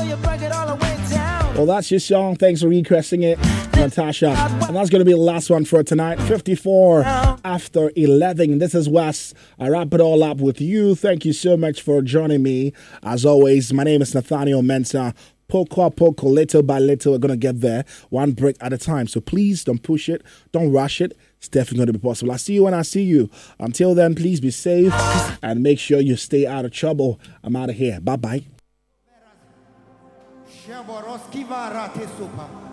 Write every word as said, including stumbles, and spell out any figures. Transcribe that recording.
Well, that's your song. Thanks for requesting it, Natasha. And that's going to be the last one for tonight. fifty-four after eleven. This is Wes. I wrap it all up with you. Thank you so much for joining me. As always, my name is Nathaniel Mensah. Poco a poco, little by little, we're going to get there, one break at a time. So please don't push it, don't rush it. It's definitely going to be possible. I'll see you when I see you. Until then, please be safe and make sure you stay out of trouble. I'm out of here. Bye-bye.